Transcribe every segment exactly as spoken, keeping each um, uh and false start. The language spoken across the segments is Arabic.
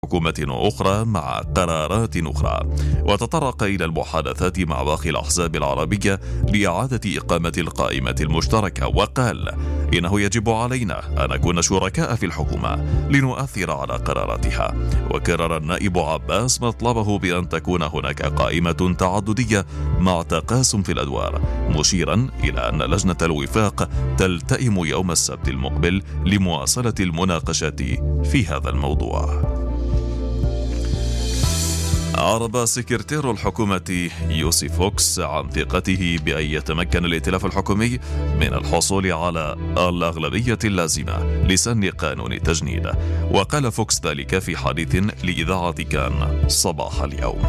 حكومة أخرى مع قرارات أخرى، وتطرق إلى المحادثات مع باقي الأحزاب العربية لإعادة إقامة القائمة المشتركة، وقال إنه يجب علينا أن نكون شركاء في الحكومة لنؤثر على قراراتها. وكرر النائب عباس مطلبه بأن تكون هناك قائمة تعددية مع تقاسم في الأدوار، مشيرا إلى أن لجنة الوفاق تلتئم يوم السبت المقبل لمواصلة المناقشة في هذا الموضوع. أعرب سكرتير الحكومة يوسي فوكس عن ثقته بأن يتمكن الائتلاف الحكومي من الحصول على الأغلبية اللازمة لسن قانون التجنيد، وقال فوكس ذلك في حديث لإذاعة كان صباح اليوم.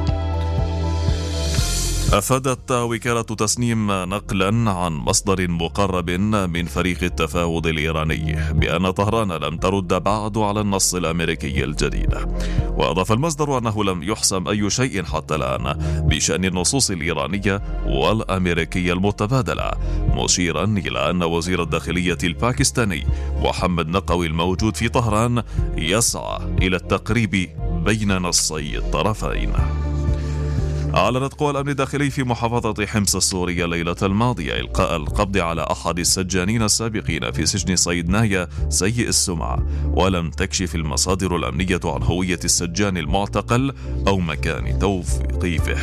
أفادت وكالة تسنيم نقلا عن مصدر مقرب من فريق التفاوض الإيراني بأن طهران لم ترد بعد على النص الأمريكي الجديد، وأضاف المصدر أنه لم يحسم أي شيء حتى الآن بشأن النصوص الإيرانية والأمريكية المتبادلة، مشيرا إلى أن وزير الداخلية الباكستاني محمد نقوي الموجود في طهران يسعى إلى التقريب بين نصي الطرفين. أعلنت قوى الأمن الداخلي في محافظة حمص السورية ليلة الماضية إلقاء القبض على أحد السجانين السابقين في سجن صيدنايا سيء السمعة، ولم تكشف المصادر الأمنية عن هوية السجان المعتقل أو مكان توقيفه.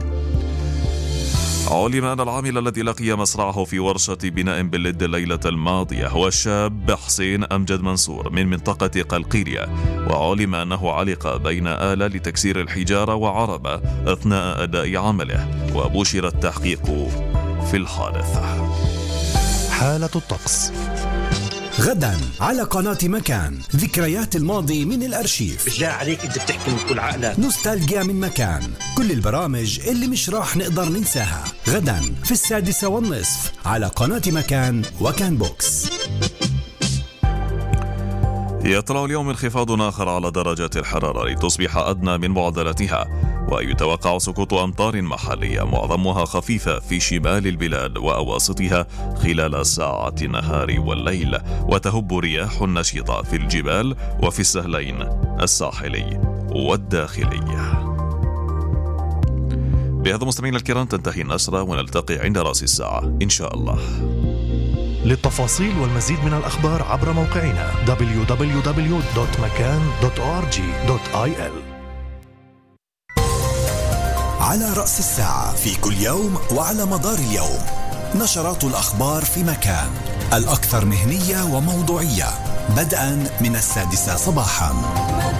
علم أن العامل الذي لقي مصرعه في ورشة بناء باللد الليلة الماضية هو الشاب حسين أمجد منصور من منطقة قلقيلية، وعلم أنه علق بين آلة لتكسير الحجارة وعربة أثناء أداء عمله، وبشر التحقيق في الحادث. حالة الطقس غدا على قناة مكان، ذكريات الماضي من الأرشيف. بالله عليك أنت بتحكي من كل عقلك. نوستالجيا من مكان، كل البرامج اللي مش راح نقدر ننساها غدا في السادسة والنصف على قناة مكان وكان بوكس. يطرأ اليوم انخفاض آخر على درجات الحرارة لتصبح أدنى من معدلاتها، ويتوقع سقوط أمطار محلية معظمها خفيفة في شمال البلاد وأواسطها خلال ساعات النهار والليل، وتهب رياح نشطة في الجبال وفي السهلين الساحلي والداخلي. بهذا مستمعينا الكرام تنتهي النشرة، ونلتقي عند رأس الساعة إن شاء الله. للتفاصيل والمزيد من الأخبار عبر موقعنا دبليو دبليو دبليو دوت مكان دوت أو آر جي دوت آي إل. على رأس الساعة في كل يوم وعلى مدار اليوم نشرات الأخبار في مكان، الأكثر مهنية وموضوعية، بدءا من السادسة صباحا.